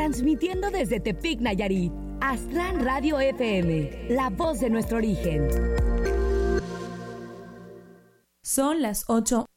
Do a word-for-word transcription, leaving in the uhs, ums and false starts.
transmitiendo desde Tepic, Nayarit. Aztlán Radio F M, la voz de nuestro origen. Son las ocho